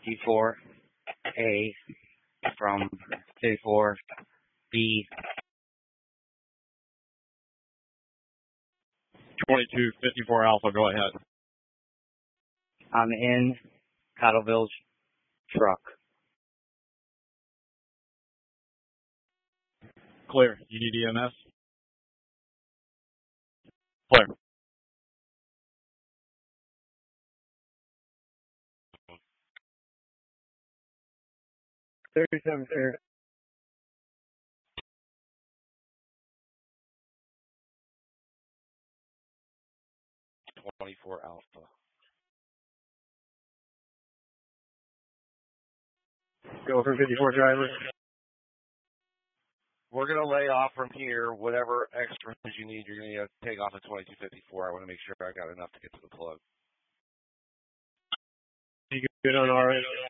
54A from 54B. 2254 Alpha, go ahead. I'm in Cottleville's truck. Clear. You need EMS? Clear. $37, sir. 24 Alpha. Go for 54 driver. We're going to lay off from here. Whatever extras you need, you're going to take off at 2254. I want to make sure I got enough to get to the plug. You good on our end?